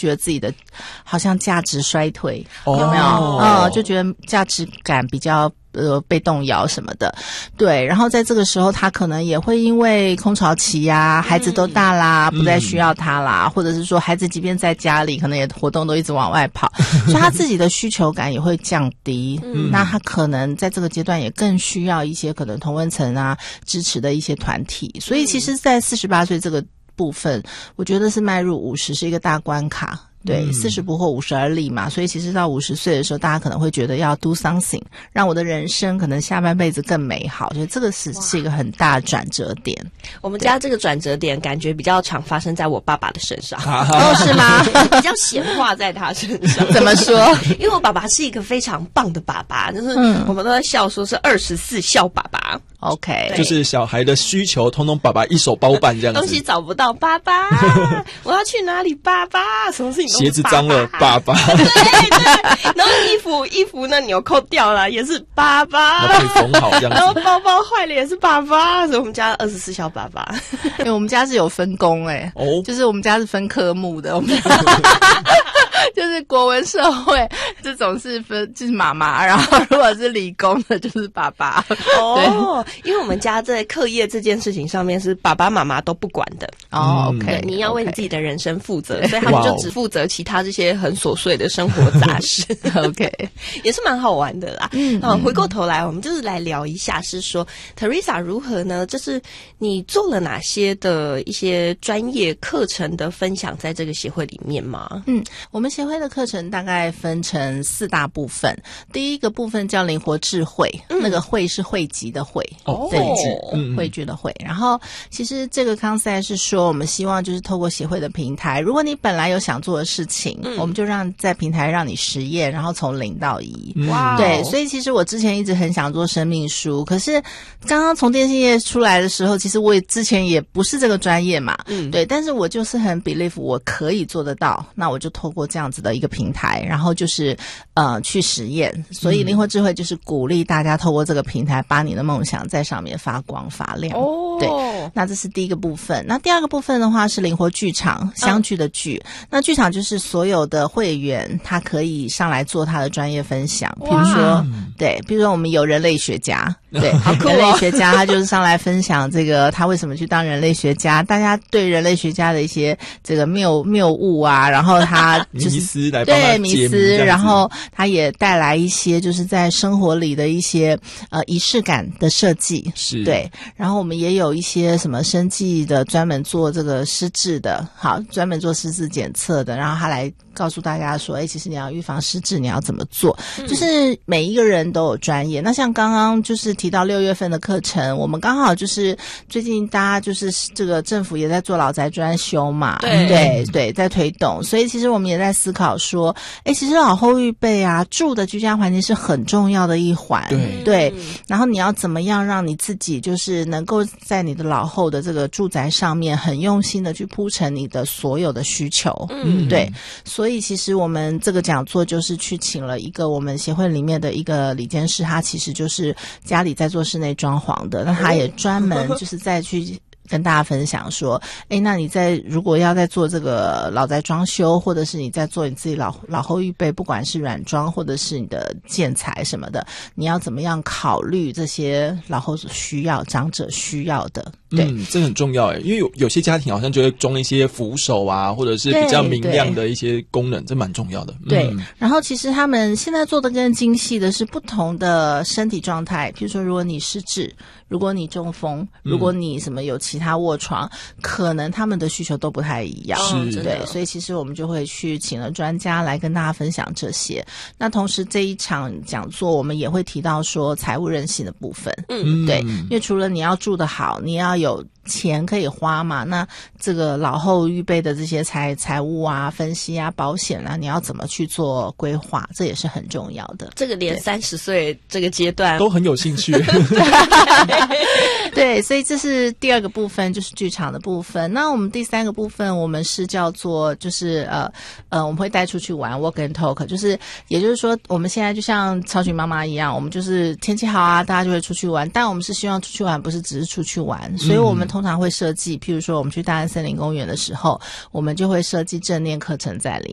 觉得自己的好像价值衰退，有没有？就觉得价值感比较被动摇什么的，对。然后在这个时候，他可能也会因为空巢期呀，孩子都大啦，不再需要他啦，或者是说孩子即便在家里，可能也活动都一直往外跑，所以他自己的需求感也会降低。那他可能在这个阶段也更需要一些可能同温层啊支持的一些团体。所以其实，在48岁这个部分，我觉得是迈入50是一个大关卡。对，40不惑50而立嘛，所以其实到50岁的时候，大家可能会觉得要 do something， 让我的人生可能下半辈子更美好，所以这个是一个很大的转折点。 我们家这个转折点感觉比较常发生在我爸爸的身上。 哦，是吗？ 比较显化在他身上。 怎么说？ 因为我爸爸是一个非常棒的爸爸，就是我们都在笑说是24孝爸爸。 OK， 就是小孩的需求通通爸爸一手包办这样子。 东西找不到，爸爸，我要去哪里？爸爸，什么事情都是鞋子脏了，爸爸。 对对，然后衣服呢纽扣掉了，也是爸爸。 可以缝好这样子。 然后包包坏了也是爸爸，所以我们家24孝爸爸。 因为我们家是有分工就是我们家是分科目的，我们就是国文社会这种是分就是妈妈，然后如果是理工的就是爸爸。 哦，因为我们家在课业这件事情上面是爸爸妈妈都不管的。 OK， 你要为你自己的人生负责，所以他们就只负责其他这些很琐碎的生活杂事。 OK， 也是蛮好玩的啦。回过头来，我们就是来聊一下，是说 Teresa 如何呢？就是你做了哪些的一些专业课程的分享在这个协会里面吗？ 我们协会的课程大概分成4大部分。第一个部分叫灵活智慧，那个慧是汇集的汇，对，汇聚的汇。然后其实这个 concept 是说，我们希望就是透过协会的平台，如果你本来有想做的事情，我们就在平台让你实验，然后从0到1。 哇， 对，所以其实我之前一直很想做生命书，可是刚刚从电信业出来的时候，其实我也之前也不是这个专业嘛，对，但是我就是很 believe 我可以做得到，那我就透过这样子的一个平台，然后就是去实验。所以灵活智慧就是鼓励大家透过这个平台，把你的梦想在上面发光发亮。对，那这是第一个部分。那第二个部分的话是灵活剧场，相聚的剧。那剧场就是所有的会员他可以上来做他的专业分享，比如说比如说我们有人类学家，对，好酷哦，人类学家他就是上来分享这个他为什么去当人类学家，大家对人类学家的一些这个谬误啊，然后他就是迷思来帮他解谜， 迷思，然后他也带来一些就是在生活里的一些仪式感的设计， 是对，然后我们也有一些什么生技的专门做这个失智的，好，专门做失智检测的，然后他来告诉大家说，其实你要预防失智你要怎么做，就是每一个人都有专业。那像刚刚就是提到6月份的课程，我们刚好就是最近大家就是这个政府也在做老宅专修嘛，对，在推动，所以其实我们也在思考说，其实老后预备啊，住的居家环境是很重要的一环，对，然后你要怎么样让你自己就是能够在你的老后的这个住宅上面很用心的去铺陈你的所有的需求，对，所以其实我们这个讲座就是去请了一个我们协会里面的一个理监事，他其实就是家里在做室内装潢的，那他也专门就是再去跟大家分享说，那你如果要在做这个老宅装修，或者是你在做你自己老后预备，不管是软装或者是你的建材什么的，你要怎么样考虑这些老后需要、长者需要的。对， 这很重要因为有些家庭好像就会装一些扶手啊，或者是比较明亮的一些功能，这蛮重要的。 对，然后其实他们现在做的更精细的是不同的身体状态，比如说如果你失智，如果你中风，如果你什么有其他卧床，可能他们的需求都不太一样，对，所以其实我们就会去请了专家来跟大家分享这些。那同时这一场讲座我们也会提到说财务韧性的部分，对，因为除了你要住得好，你要有钱可以花嘛，那这个老后预备的这些财务啊、分析啊、保险啊，你要怎么去做规划，这也是很重要的。 这个连30岁这个阶段都很有兴趣。 对，所以这是第二个部分，就是剧场的部分。那我们第3个部分，我们是叫做就是我们会带出去玩 walk and talk， 就是也就是说我们现在就像超群妈妈一样，我们就是天气好啊，大家就会出去玩，但我们是希望出去玩不是只是出去玩，所以我们通常会设计，譬如说我们去大安森林公园的时候，我们就会设计正念课程在里